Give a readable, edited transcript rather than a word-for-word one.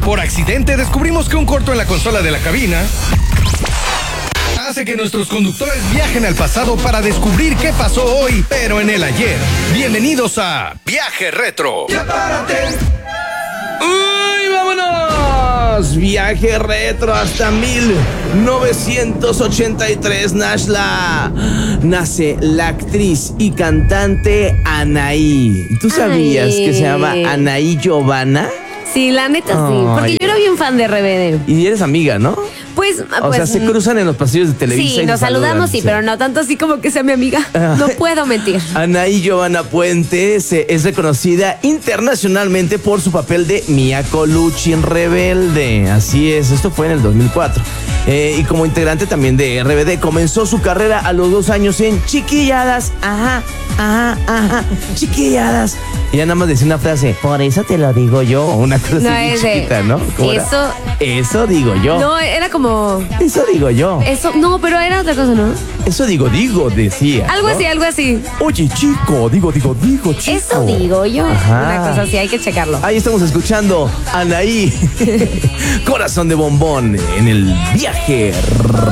Por accidente descubrimos que un corto en la consola de la cabina hace que nuestros conductores viajen al pasado para descubrir qué pasó hoy, pero en el ayer. Bienvenidos a Viaje Retro. ¡Ya párate! ¡Uy, vámonos! Viaje retro hasta 1983, nace la actriz y cantante Anaí. ¿Tú sabías que se llama Anaí Giovanna? Sí, la neta sí, porque yo era bien fan de RBD. Y eres amiga, ¿no? Pues, O sea, se cruzan en los pasillos de Televisa. Sí, y nos se saludamos, sí, pero no tanto así como que sea mi amiga. No puedo mentir. Anaí Giovanna Puente es reconocida internacionalmente por su papel de Mia Colucci en Rebelde. Así es, esto fue en el 2004. Y como integrante también de RBD, comenzó su carrera a los 2 años en Chiquilladas. Ajá, Chiquilladas. Y ya nada más decía una frase, por eso te lo digo yo. Una cosa No, así bien es de, chiquita, ¿no? Eso digo yo. No, era como... Eso digo yo. Eso, no, pero era otra cosa, ¿no? Eso digo, decía. Algo ¿no? así, algo así. Oye, chico, digo, chico. Eso digo yo. Ajá. Una cosa así, hay que checarlo. Ahí estamos escuchando a Anaí, Corazón de Bombón, en el Viaje